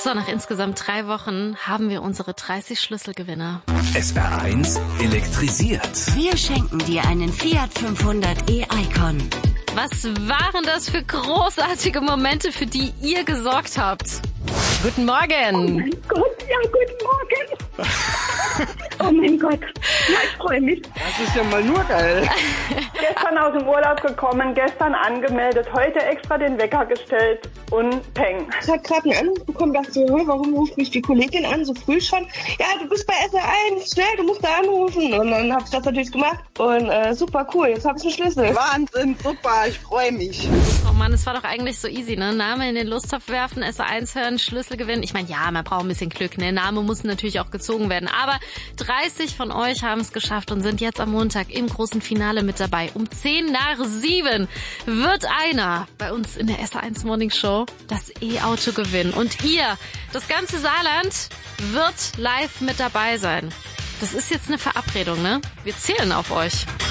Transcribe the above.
So, nach insgesamt 3 Wochen haben wir unsere 30 Schlüsselgewinner. SR1 elektrisiert. Wir schenken dir einen Fiat 500 e-Icon. Was waren das für großartige Momente, für die ihr gesorgt habt? Guten Morgen. Oh mein Gott, ja, guten Morgen. Oh mein Gott, ja, ich freue mich. Das ist ja mal nur geil. Gestern aus dem Urlaub gekommen, gestern angemeldet, heute extra den Wecker gestellt und peng. Ich habe gerade einen Anruf bekommen, dachte so, warum ruft mich die Kollegin an, so früh schon? Ja, du bist bei SR1, schnell, du musst da anrufen. Und dann habe ich das natürlich gemacht und super cool, jetzt habe ich einen Schlüssel. Wahnsinn, super, ich freue mich. Oh Mann, es war doch eigentlich so easy, ne? Name in den Lostopf werfen, SR1 hören, Schlüssel gewinnen. Ich meine, ja, man braucht ein bisschen Glück, ne? Name muss natürlich auch gezogen werden. Aber 30 von euch haben es geschafft und sind jetzt am Montag im großen Finale mit dabei. Um 10:10 wird einer bei uns in der SR1 Morning Show das E-Auto gewinnen. Und ihr, das ganze Saarland, wird live mit dabei sein. Das ist jetzt eine Verabredung, ne? Wir zählen auf euch.